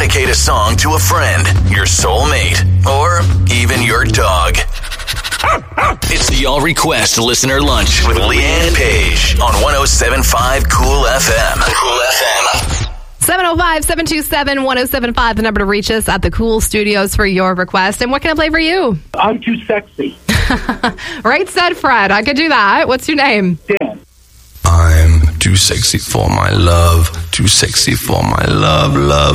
dedicate a song to a friend, your soulmate, or even your dog. It's the Y'all Request Listener Lunch with Leanne Page on 107.5 Cool FM. Cool FM. 705-727-1075, the number to reach us at the Cool Studios for your request. And what can I play for you? I'm too sexy. Right said, Fred. I could do that. What's your name? Dan. I'm too sexy for my love, too sexy for my love.